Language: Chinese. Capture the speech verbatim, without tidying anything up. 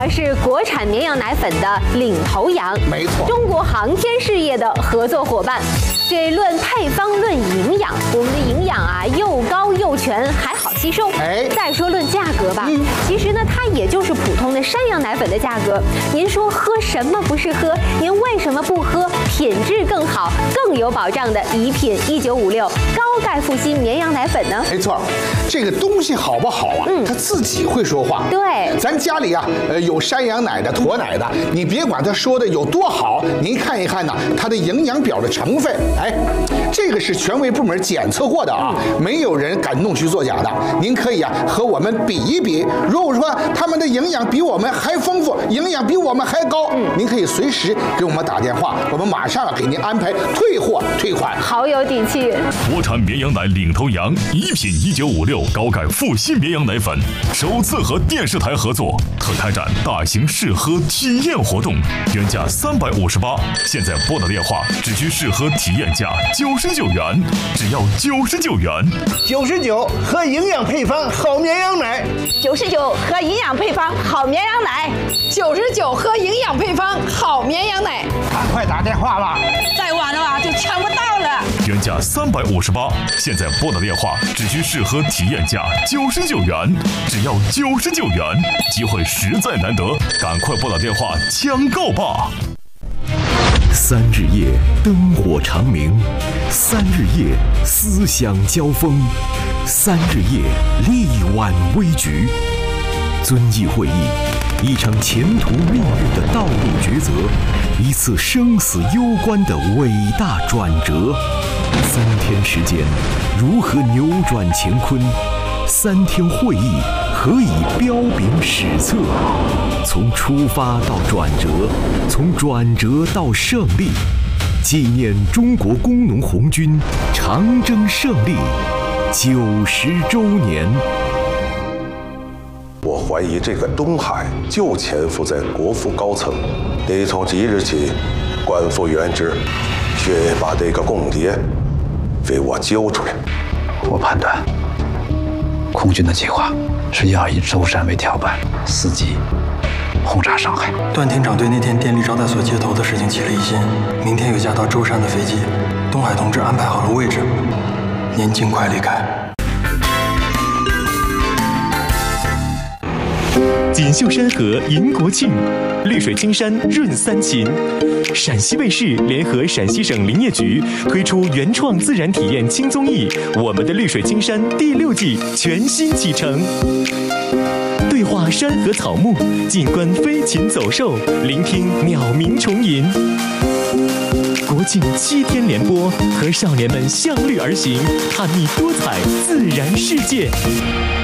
是国产绵羊奶粉的领头羊， 没错， 中国航天事业的合作伙伴。这论配方论营养，我们的营养啊又高又全，还好吸收。 哎， 再说论价格吧，嗯、其实呢它也就是普通的山羊奶粉的价格。您说喝什么不是喝？您为什么不喝品质更好、更有保障的宜品一九五六高钙复吸绵羊奶粉呢？ 没错，这个东西好不好啊？嗯，它自己会说话。 对， 咱家里啊，呃，有山羊奶的、驼奶的，你别管它说的有多好，您看一看呢，它的营养表的成分，哎，这个是权威部门检测过的啊，没有人敢弄虚作假的。您可以啊和我们比一比，如果说他们的营养比我们还丰富，营养比我们还高，嗯，您可以随时给我们打电话，我们马上给您安排退货退款。 好有底气！ 国产绵羊奶领头羊宜品一九五六高钙复吸绵羊奶粉首次和电视台合作，特开展大型试喝体验活动，原价三百五十八，现在拨打电话只需试喝体验价九十九元，只要九十九元。 九十九喝营养配方好绵羊奶， 九十九喝营养配方好绵羊奶， 九十九喝营养配方好绵羊奶。 赶快打电话吧， 再晚的话就抢不到了。 原价三百五十八，现在拨打电话只需试喝体验价九十九元，只要九十九元，机会实在难得，赶快拨打电话抢购吧！ 三日夜灯火长明，三日夜思想交锋，三日夜力挽危局。遵义会议，一场前途命运的道路抉择，一次生死攸关的伟大转折。三天时间，如何扭转乾坤？三天会议，何以彪炳史册？从出发到转折，从转折到胜利，纪念中国工农红军长征胜利九十周年。 我怀疑这个东海就潜伏在国父高层，得从即日起官复原职，需把这个共谍给我揪出来。 我判断，空军的计划是要以舟山为跳板，伺机轰炸上海。 段厅长对那天电力招待所接头的事情起了疑心，明天有架到舟山的飞机，东海同志安排好了位置，您尽快离开。 锦绣山河迎国庆，绿水青山润三秦。陕西卫视联合陕西省林业局推出原创自然体验轻综艺《我们的绿水青山》第六季全新启程。对话山河草木，静观飞禽走兽，聆听鸟鸣虫吟。国庆七天连播，和少年们向绿而行，探秘多彩自然世界。